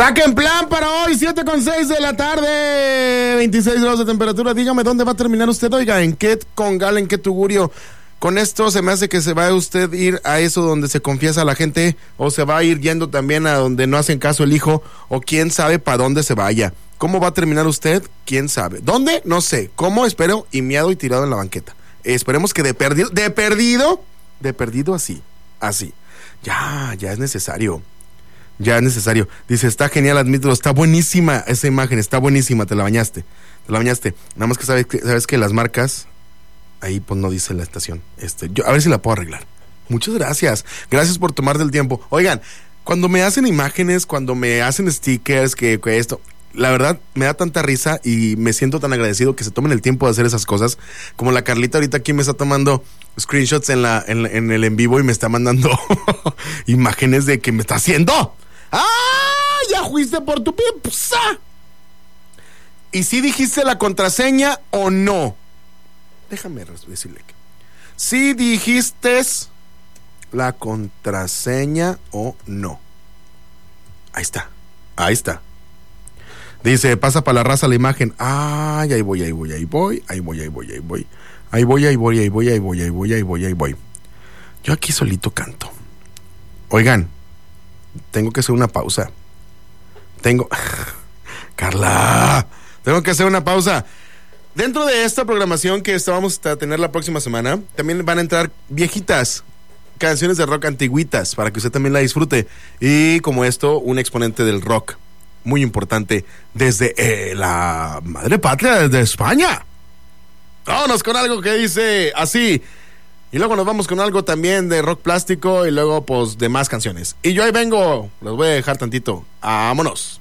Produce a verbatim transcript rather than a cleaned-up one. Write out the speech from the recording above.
Saca en plan para hoy, siete con seis de la tarde, veintiséis grados de temperatura. Dígame dónde va a terminar usted, oiga, en qué congal, en qué tugurio. Con esto se me hace que se va a usted ir a eso donde se confiesa a la gente, o se va a ir yendo también a donde no hacen caso el hijo, o quién sabe para dónde se vaya. ¿Cómo va a terminar usted? ¿Quién sabe? ¿Dónde? No sé. ¿Cómo? Espero, y miado y tirado en la banqueta. Eh, esperemos que de perdido, de perdido, de perdido así, así. Ya, ya es necesario. Ya es necesario. Dice, está genial, admítelo, está buenísima esa imagen, está buenísima, te la bañaste, te la bañaste. Nada más que sabes que, sabes que las marcas, ahí pues no dice la estación. Este, yo, a ver si la puedo arreglar. Muchas gracias. Gracias por tomarte el tiempo. Oigan, cuando me hacen imágenes, cuando me hacen stickers, que, que esto, la verdad me da tanta risa y me siento tan agradecido que se tomen el tiempo de hacer esas cosas. Como la Carlita ahorita aquí me está tomando screenshots en, la, en, en el en vivo y me está mandando imágenes de que me está haciendo. ¡Ah! Ya fuiste por tu pipsa. ¿Y si dijiste la contraseña o no? Déjame decirle que si dijiste la contraseña o no. Ahí está, ahí está. Dice, pasa para la raza la imagen. Ay, ahí voy, ahí voy, ahí voy, ahí voy, ahí voy, ahí voy. Ahí voy, ahí voy, ahí voy, ahí voy, ahí voy, ahí voy, ahí voy. Yo aquí solito canto. Oigan, tengo que hacer una pausa. Tengo... Carla, tengo que hacer una pausa. Dentro de esta programación que vamos a tener la próxima semana, también van a entrar viejitas, canciones de rock antigüitas, para que usted también la disfrute. Y como esto, un exponente del rock muy importante desde eh, la madre patria, desde España. Vámonos con algo que dice así. Y luego nos vamos con algo también de rock plástico y luego pues de más canciones. Y yo ahí vengo, los voy a dejar tantito. Vámonos.